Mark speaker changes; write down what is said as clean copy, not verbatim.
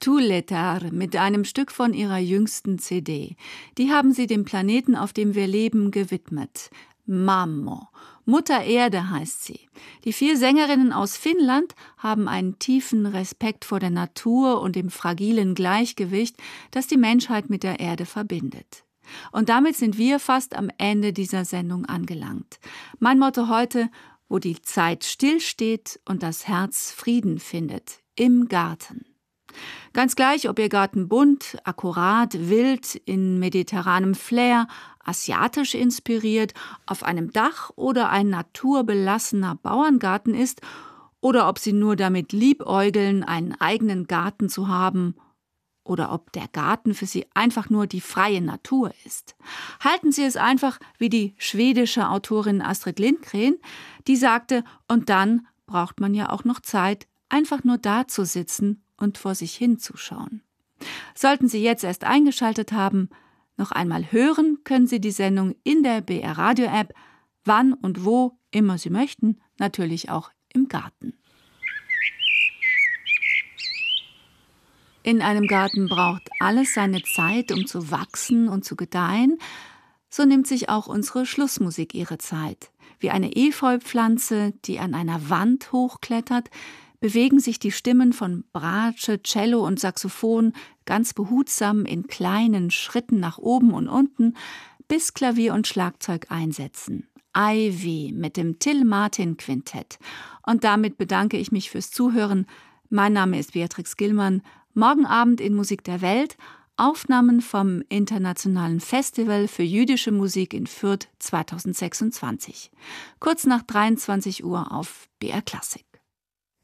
Speaker 1: Tout l'éther mit einem Stück von ihrer jüngsten CD. Die haben sie dem Planeten, auf dem wir leben, gewidmet. Mammo. Mutter Erde heißt sie. Die 4 Sängerinnen aus Finnland haben einen tiefen Respekt vor der Natur und dem fragilen Gleichgewicht, das die Menschheit mit der Erde verbindet. Und damit sind wir fast am Ende dieser Sendung angelangt. Mein Motto heute: wo die Zeit stillsteht und das Herz Frieden findet, im Garten. Ganz gleich, ob Ihr Garten bunt, akkurat, wild, in mediterranem Flair, asiatisch inspiriert, auf einem Dach oder ein naturbelassener Bauerngarten ist, oder ob Sie nur damit liebäugeln, einen eigenen Garten zu haben, oder ob der Garten für Sie einfach nur die freie Natur ist. Halten Sie es einfach wie die schwedische Autorin Astrid Lindgren, die sagte, und dann braucht man ja auch noch Zeit, einfach nur da zu sitzen und vor sich hinzuschauen. Sollten Sie jetzt erst eingeschaltet haben, noch einmal hören können Sie die Sendung in der BR Radio App, wann und wo immer Sie möchten, natürlich auch im Garten. In einem Garten braucht alles seine Zeit, um zu wachsen und zu gedeihen. So nimmt sich auch unsere Schlussmusik ihre Zeit. Wie eine Efeupflanze, die an einer Wand hochklettert, bewegen sich die Stimmen von Bratsche, Cello und Saxophon ganz behutsam in kleinen Schritten nach oben und unten, bis Klavier und Schlagzeug einsetzen. Ivy mit dem Till Martin Quintett. Und damit bedanke ich mich fürs Zuhören. Mein Name ist Beatrix Gillmann. Morgen Abend in Musik der Welt Aufnahmen vom Internationalen Festival für jüdische Musik in Fürth 2026. Kurz nach 23 Uhr auf BR Klassik.